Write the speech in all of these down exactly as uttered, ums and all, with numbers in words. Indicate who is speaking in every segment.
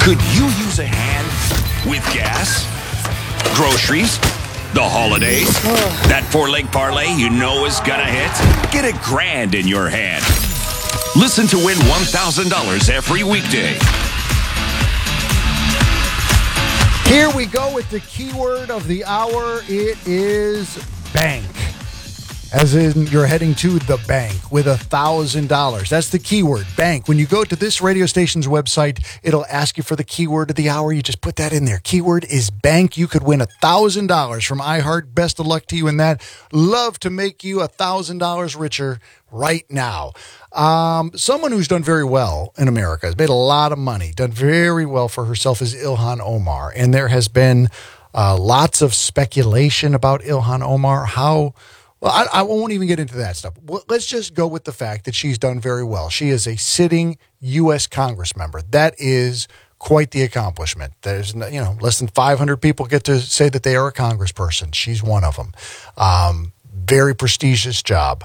Speaker 1: Could you use a hand with gas, groceries, the holidays? That four-leg parlay you know is gonna hit? Get a grand in your hand. Listen to win one thousand dollars every weekday.
Speaker 2: Here we go with the keyword of the hour. It is bank. As in, you're heading to the bank with one thousand dollars. That's the keyword, bank. When you go to this radio station's website, it'll ask you for the keyword of the hour. You just put that in there. Keyword is bank. You could win one thousand dollars from iHeart. Best of luck to you in that. Love to make you one thousand dollars richer right now. Um, someone who's done very well in America, has made a lot of money, done very well for herself, is Ilhan Omar. And there has been uh, lots of speculation about Ilhan Omar, how... Well, I, I won't even get into that stuff. Let's just go with the fact that she's done very well. She is a sitting U S Congress member. That is quite the accomplishment. There's, you know, less than five hundred people get to say that they are a congressperson. She's one of them. Um, very prestigious job.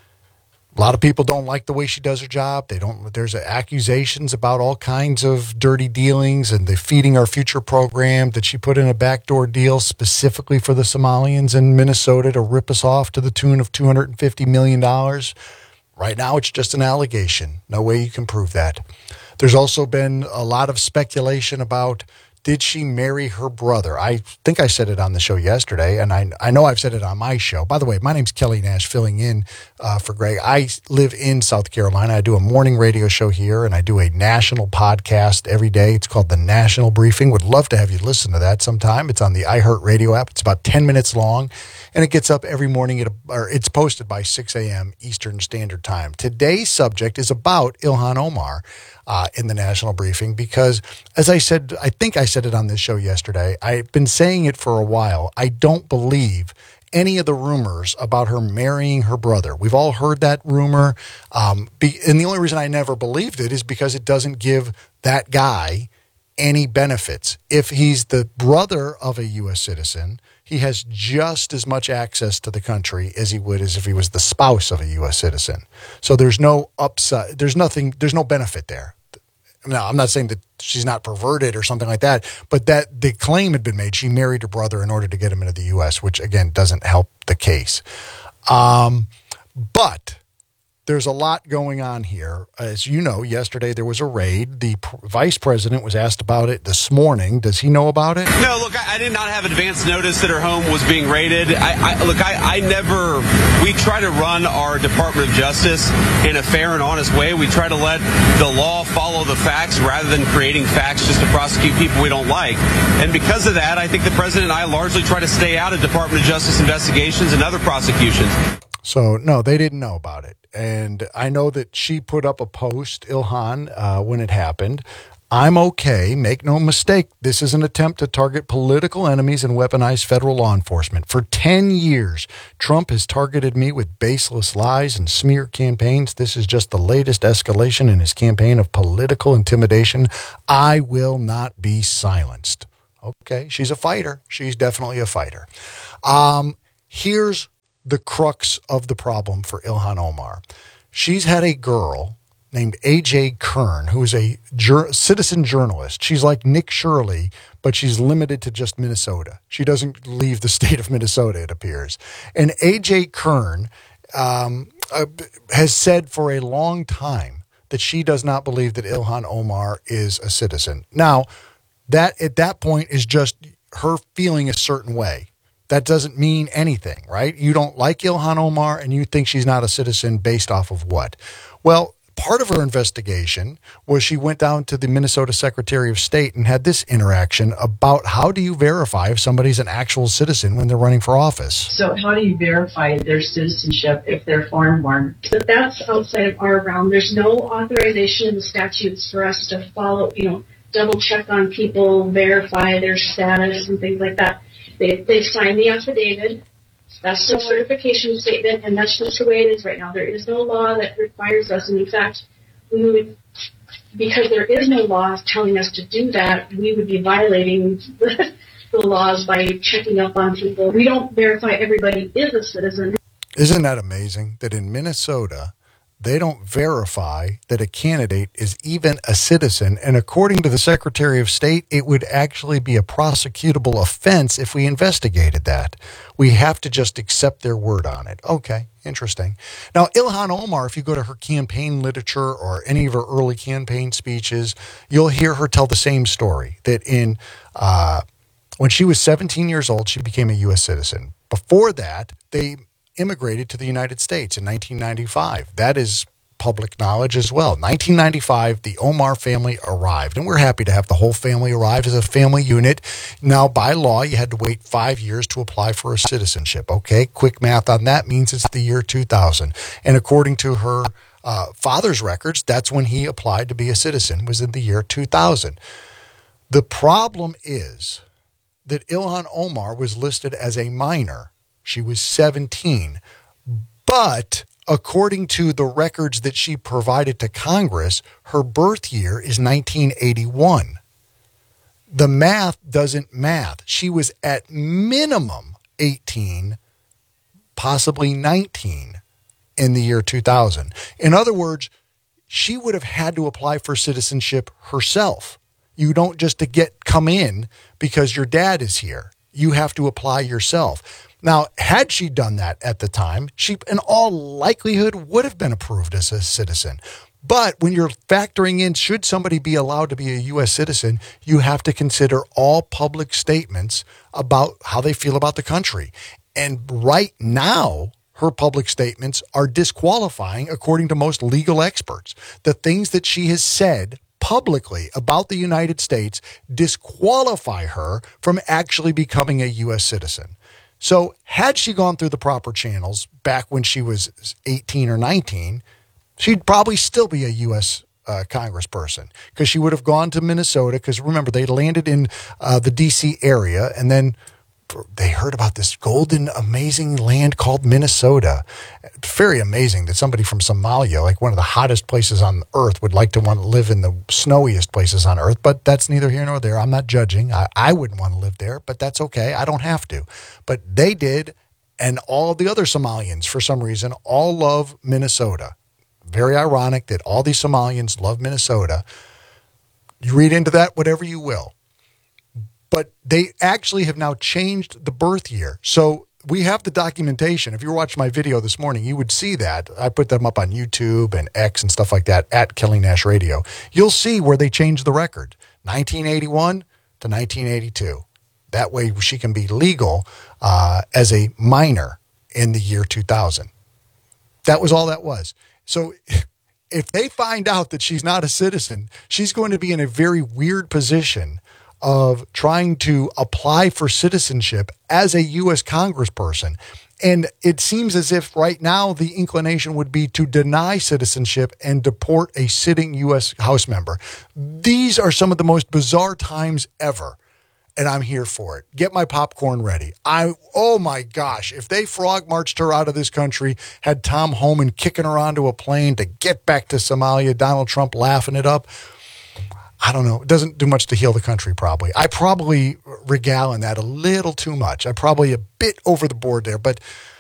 Speaker 2: A lot of people don't like the way she does her job. They don't. There's accusations about all kinds of dirty dealings and the Feeding Our Future program that she put in a backdoor deal specifically for the Somalians in Minnesota to rip us off to the tune of two hundred fifty million dollars. Right now, it's just an allegation. No way you can prove that. There's also been a lot of speculation about, did she marry her brother? I think I said it on the show yesterday, and I I know I've said it on my show. By the way, my name's Kelly Nash, filling in uh, for Greg. I live in South Carolina. I do a morning radio show here, and I do a national podcast every day. It's called The National Briefing. Would love to have you listen to that sometime. It's on the iHeart Radio app. It's about ten minutes long, and it gets up every morning, at a, or it's posted by six a.m. Eastern Standard Time. Today's subject is about Ilhan Omar. Uh, in the National Briefing, because as I said, I think I said it on this show yesterday, I've been saying it for a while. I don't believe any of the rumors about her marrying her brother. We've all heard that rumor. Um, be, and the only reason I never believed it is because it doesn't give that guy any benefits. If he's the brother of a U S citizen, he has just as much access to the country as he would as if he was the spouse of a U S citizen. So there's no upside. There's nothing, there's no benefit there. Now, I'm not saying that she's not perverted or something like that, but that the claim had been made. She married her brother in order to get him into the U S, which, again, doesn't help the case. Um, but there's a lot going on here. As you know, yesterday there was a raid. The pr- vice president was asked about it this morning. Does he know about it?
Speaker 3: No, look, I, I did not have advance notice that her home was being raided. I, I look, I, I never, we try to run our Department of Justice in a fair and honest way. We try to let the law follow the facts rather than creating facts just to prosecute people we don't like. And because of that, I think the president and I largely try to stay out of Department of Justice investigations and other prosecutions.
Speaker 2: So, no, they didn't know about it. And I know that she put up a post, Ilhan, uh, when it happened. I'm okay. Make no mistake. This is an attempt to target political enemies and weaponize federal law enforcement. For ten years, Trump has targeted me with baseless lies and smear campaigns. This is just the latest escalation in his campaign of political intimidation. I will not be silenced. Okay, she's a fighter. She's definitely a fighter. Um, here's the crux of the problem for Ilhan Omar. She's had a girl named A J Kern, who is a jur- citizen journalist. She's like Nick Shirley, but she's limited to just Minnesota. She doesn't leave the state of Minnesota, it appears. And A J Kern um, uh, has said for a long time that she does not believe that Ilhan Omar is a citizen. Now, that at that point is just her feeling a certain way. That doesn't mean anything, right? You don't like Ilhan Omar and you think she's not a citizen based off of what? Well, part of her investigation was she went down to the Minnesota Secretary of State and had this interaction about how do you verify if somebody's an actual citizen when they're running for office?
Speaker 4: So how do you verify their citizenship if they're foreign-born? But that's outside of our realm. There's no authorization in the statutes for us to follow, you know, double check on people, verify their status and things like that. They they sign the affidavit. That's the certification statement, and that's just the way it is right now. There is no law that requires us, and in fact, we would, because there is no law telling us to do that, we would be violating the, the laws by checking up on people. We don't verify everybody is a citizen.
Speaker 2: Isn't that amazing that in Minnesota, they don't verify that a candidate is even a citizen. And according to the Secretary of State, it would actually be a prosecutable offense if we investigated that. We have to just accept their word on it. Okay, interesting. Now, Ilhan Omar, if you go to her campaign literature or any of her early campaign speeches, you'll hear her tell the same story, that in uh, when she was seventeen years old, she became a U S citizen. Before that, they immigrated to the United States in nineteen ninety-five. That is public knowledge as well. nineteen ninety-five, the Omar family arrived, and we're happy to have the whole family arrive as a family unit. Now, by law, you had to wait five years to apply for a citizenship. Okay, quick math on that means it's the year two thousand. And according to her uh, father's records, that's when he applied to be a citizen, was in the year two thousand. The problem is that Ilhan Omar was listed as a minor. She was seventeen, but according to the records that she provided to Congress, her birth year is nineteen eighty-one. The math doesn't math. She was at minimum eighteen, possibly nineteen in the year two thousand. In other words, she would have had to apply for citizenship herself. You don't just to get come in because your dad is here. You have to apply yourself. Now, had she done that at the time, she in all likelihood would have been approved as a citizen. But when you're factoring in, should somebody be allowed to be a U S citizen, you have to consider all public statements about how they feel about the country. And right now, her public statements are disqualifying, according to most legal experts. The things that she has said publicly about the United States disqualify her from actually becoming a U S citizen. So had she gone through the proper channels back when she was eighteen or nineteen, she'd probably still be a U S uh, congressperson, because she would have gone to Minnesota, because remember, they landed in uh, the D C area, and then they heard about this golden, amazing land called Minnesota. It's very amazing that somebody from Somalia, like one of the hottest places on earth, would like to want to live in the snowiest places on earth, but that's neither here nor there. I'm not judging. I, I wouldn't want to live there, but that's okay. I don't have to. But they did, and all the other Somalians, for some reason, all love Minnesota. Very ironic that all these Somalians love Minnesota. You read into that whatever you will. But they actually have now changed the birth year. So we have the documentation. If you were watching my video this morning, you would see that. I put them up on YouTube and X and stuff like that at Kelly Nash Radio. You'll see where they changed the record, nineteen eighty-one to nineteen eighty-two. That way she can be legal uh, as a minor in the year two thousand. That was all that was. So if they find out that she's not a citizen, she's going to be in a very weird position of trying to apply for citizenship as a U S congressperson. And it seems as if right now the inclination would be to deny citizenship and deport a sitting U S House member. These are some of the most bizarre times ever, and I'm here for it. Get my popcorn ready. I, oh my gosh, if they frog marched her out of this country, had Tom Homan kicking her onto a plane to get back to Somalia, Donald Trump laughing it up, I don't know. It doesn't do much to heal the country, probably. I probably regale in that a little too much. I'm probably a bit over the board there, but